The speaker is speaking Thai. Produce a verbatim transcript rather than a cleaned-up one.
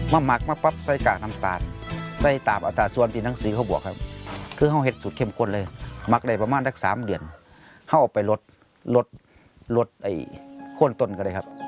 มาหมักมาปั๊บใส่กากน้ำตาลใส่ตามอัตราส่วนที่หนังสือเขาบอกครับคือเขาเฮ็ดสูตรเข้มข้นเลยหมักได้ประมาณสักสามเดือนเขาเอาไปลดลดลดไอ้โค่นต้นก็ได้ครับ